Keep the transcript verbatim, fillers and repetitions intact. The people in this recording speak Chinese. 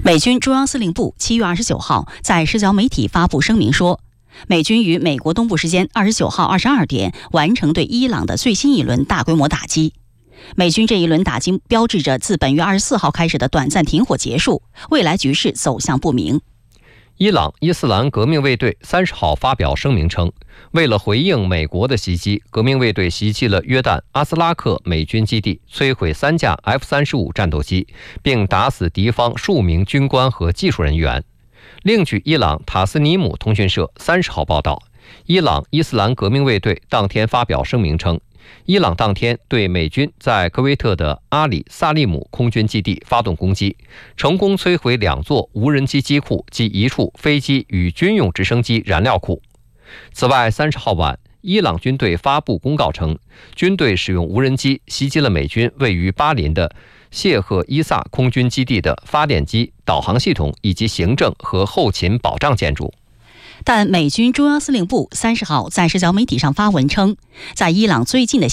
美军中央司令部七月二十九号在社交媒体发布声明说，美军于美国东部时间二十九号二十二点完成对伊朗的最新一轮大规模打击。美军这一轮打击标志着自本月二十四号开始的短暂停火结束，未来局势走向不明。 伊朗伊斯兰革命卫队三十号发表声明称，为了回应美国的袭击，革命卫队袭击了约旦阿斯拉克美军基地，摧毁三架 F 三十五 战斗机，并打死敌方数名军官和技术人员。另据伊朗塔斯尼姆通讯社三十号报道，伊朗伊斯兰革命卫队当天发表声明称，伊朗当天对美军在科威特的阿里萨利姆空军基地发动攻击，成功摧毁两座无人机机库及一处飞机与军用直升机燃料库。此外，三十号晚，伊朗军队发布公告称，军队使用无人机袭击了美军位于巴林的谢赫伊萨空军基地的发电机、导航系统以及行政和后勤保障建筑。 但美军中央司令部三十号在社交媒体上发文称，在伊朗最近的